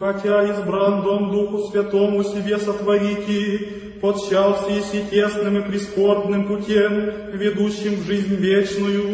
хотя избран Дом Духу Святому себе сотворите, подчался и тесным и прискорбным путем, ведущим в жизнь вечную,